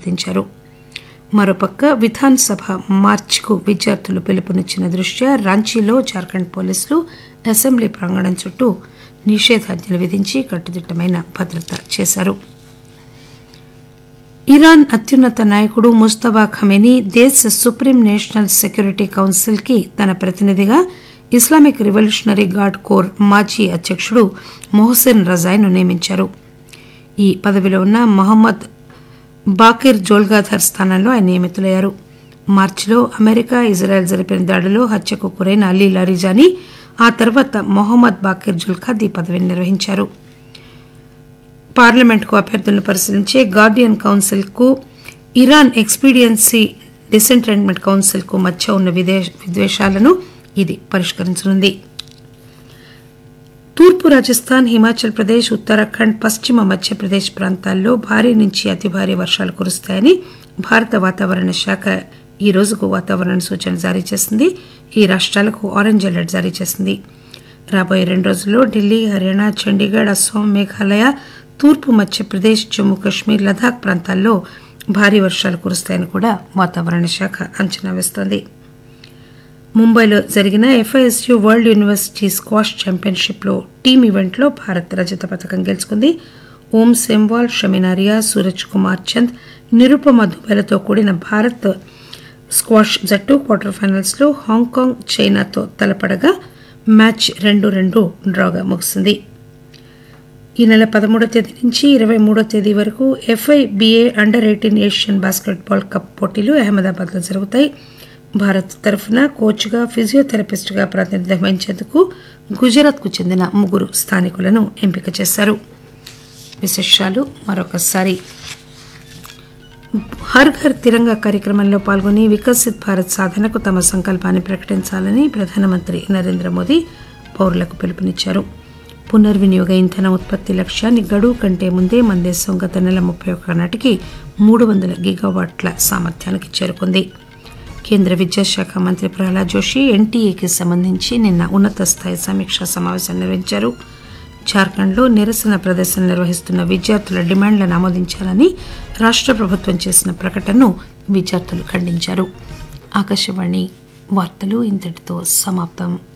అభ్యర్థించారు. మరోపక్క విధానసభ మార్చికు విద్యార్థులు పిలుపునిచ్చిన దృష్ట్యా రాంచీలో జార్ఖండ్ పోలీసులు అసెంబ్లీ ప్రాంగణం చుట్టూ నిషేధాజ్ఞలు విధించి కట్టుదిట్టమైన భద్రత చేశారు. ఇరాన్ అత్యున్నత నాయకుడు ముస్తఫా ఖమేనీ దేశ సుప్రీం నేషనల్ సెక్యూరిటీ కౌన్సిల్ కి తన ప్రతినిధిగా ఇస్లామిక్ రివల్యూషనరీ గార్డ్ కోర్ మాజీ అధ్యక్షుడు మొహసిన్ రజాయ్ను నియమించారు. ఈ పదవిలో ఉన్న మహమ్మద్ బాకిర్ జోల్గాధర్ స్థానంలో ఆయన నియమితులయ్యారు. మార్చిలో అమెరికా ఇజ్రాయెల్ జరిపిన దాడిలో హత్యకు గురైన అలీ లారిజానీ ఆ తర్వాత మొహమ్మద్ బాకిర్ జుల్ఖాద్ ఈ పదవిని నిర్వహించారు. పార్లమెంట్కు అభ్యర్థులను పరిశీలించే గార్డియన్ కౌన్సిల్కు ఇరాన్ ఎక్స్పీడియన్సీ డిసెంట్రెంట్మెంట్ కౌన్సిల్కు మధ్య ఉన్న విద్వేషాలను ఇది పరిష్కరించనుంది. తూర్పు రాజస్థాన్, హిమాచల్ ప్రదేశ్, ఉత్తరాఖండ్, పశ్చిమ మధ్యప్రదేశ్ ప్రాంతాల్లో భారీ నుంచి అతి భారీ వర్షాలు కురుస్తాయని భారత వాతావరణ శాఖ ఈ రోజుకు వాతావరణ సూచన జారీ చేసింది. ఈ రాష్ట్రాలకు ఆరెంజ్ అలర్ట్ జారీ చేసింది. రాబోయే 2 రోజుల్లో ఢిల్లీ, హర్యానా, చండీగఢ్, అస్సాం, మేఘాలయ, తూర్పు మధ్యప్రదేశ్, జమ్మూ కాశ్మీర్, లదాఖ్ ప్రాంతాల్లో భారీ వర్షాలు కురుస్తాయని కూడా వాతావరణ శాఖ అంచనా వేస్తోంది. ముంబైలో జరిగిన FISU world university squash ఛాంపియన్షిప్లో team ఈవెంట్లో భారత్ రజత పథకం గెలుచుకుంది. ఓం సెమ్వాల్, షమినారియా, సూరజ్ కుమార్ చంద్, నిరుపమ దుబేలతో కూడిన భారత్ స్క్వాష్ జట్టు క్వార్టర్ ఫైనల్స్లో హాంకాంగ్, చైనాతో తలపడగా మ్యాచ్ 2-2 డ్రాగా ముగిసింది. ఈ నెల 13వ తేదీ నుంచి 23వ తేదీ వరకు FIBA అండర్-18 ఏషియన్ బాస్కెట్బాల్ కప్ పోటీలు అహ్మదాబాద్లో జరుగుతాయి. భారత్ తరఫున కోచ్గా, ఫిజియోథెరపిస్ట్గా ప్రాతినిధ్యం వహించేందుకు గుజరాత్కు చెందిన 3 స్థానికులను ఎంపిక చేశారు. విశేషాలు మరొకసారి. హర్ ఘర్ తిరంగా కార్యక్రమంలో పాల్గొని వికసిత్ భారత్ సాధనకు తమ సంకల్పాన్ని ప్రకటించాలని ప్రధానమంత్రి నరేంద్ర మోదీ పౌరులకు పిలుపునిచ్చారు. పునర్వినియోగ ఇంధన ఉత్పత్తి లక్ష్యాన్ని గడువు కంటే ముందే మన దేశం గత నెల 31 నాటికి 300 గిగావాట్ల సామర్థ్యానికి చేరుకుంది. కేంద్ర విద్యాశాఖ మంత్రి ప్రహ్లాద్ జోషి ఎన్టీఏకి సంబంధించి నిన్న ఉన్నత స్థాయి సమీక్షా సమావేశం నిర్వహించారు. జార్ఖండ్లో నిరసన ప్రదర్శనలు నిర్వహిస్తున్న విద్యార్థుల డిమాండ్లను ఆమోదించాలని రాష్ట్ర ప్రభుత్వం చేసిన ప్రకటనను విద్యార్థులు ఖండించారు. ఆకాశవాణి వార్తలు ఇంతటితో సమాప్తం.